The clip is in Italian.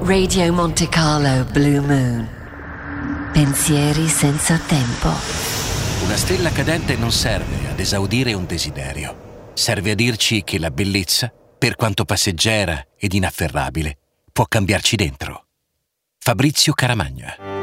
Radio Monte Carlo Blue Moon. Pensieri senza tempo. Una stella cadente non serve ad esaudire un desiderio. Serve a dirci che la bellezza, per quanto passeggera ed inafferrabile, può cambiarci dentro. Fabrizio Caramagna.